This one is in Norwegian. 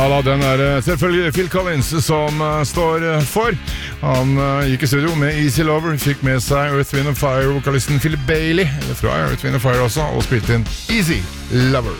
Ja, den selvfølgelig Phil Collins som står for. Han gikk i studio med Easy Lover, fikk med seg Earth, Wind & Fire-vokalisten Philip Bailey fra Earth, Wind & Fire også, og spilte inn Easy Lover.